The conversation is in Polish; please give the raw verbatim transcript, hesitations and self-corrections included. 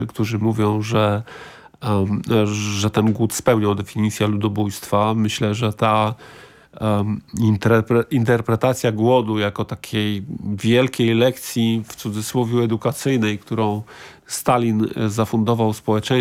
którzy mówią, że, um, że ten głód spełniał definicję ludobójstwa. Myślę, że ta um, interpre- interpretacja głodu jako takiej wielkiej lekcji, w cudzysłowie edukacyjnej, którą Stalin zafundował społeczeństwu,